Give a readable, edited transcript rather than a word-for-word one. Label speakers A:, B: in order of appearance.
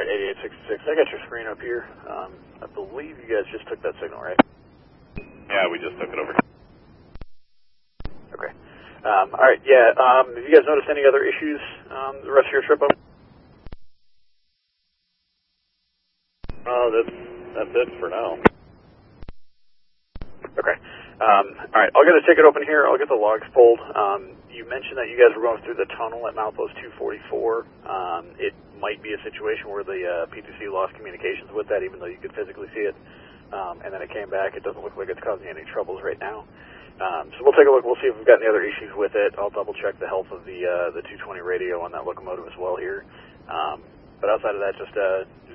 A: 8866. I got your screen up here. I believe you guys just took that signal, right?
B: Yeah, we just took it over.
A: Okay. All right. Yeah. Have you guys noticed any other issues the rest of your trip?
B: That's it for now.
A: Okay. All right. I'll get a ticket open here. I'll get the logs pulled. You mentioned that you guys were going through the tunnel at Milepost 244. It might be a situation where the PTC lost communications with that, even though you could physically see it. And then it came back. It doesn't look like it's causing any troubles right now. So we'll take a look. We'll see if we've got any other issues with it. I'll double check the health of the 220 radio on that locomotive as well here. But outside of that, just